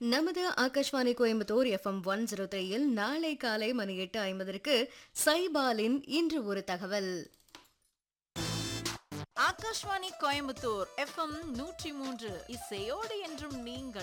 நமது ஆகாஷ்வாணி கோயம்புத்தூர் எஃப்எம் 103யில் நாளை காலை மணி 8:50 சைபாலின் இன்று ஒரு தகவல். ஆகாஷ்வாணி கோயம்புத்தூர் எஃப்எம் 103 இசையோடு என்றும் நீங்கள்